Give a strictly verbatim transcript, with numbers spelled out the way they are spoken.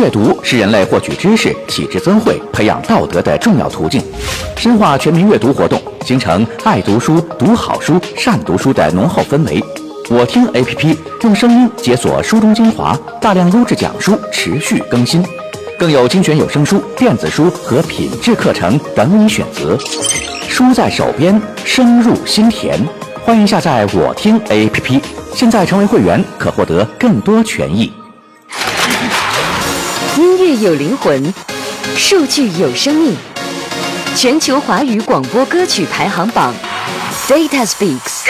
阅读是人类获取知识、启智增慧、培养道德的重要途径。深化全民阅读活动，形成爱读书、读好书、善读书的浓厚氛围。我听 A P P 用声音解锁书中精华，大量优质讲书持续更新，更有精选有声书、电子书和品质课程等你选择。书在手边，声入心田。欢迎下载我听 A P P， 现在成为会员可获得更多权益。 音乐有灵魂，数据有生命。全球华语广播歌曲排行榜 ，Data Speaks。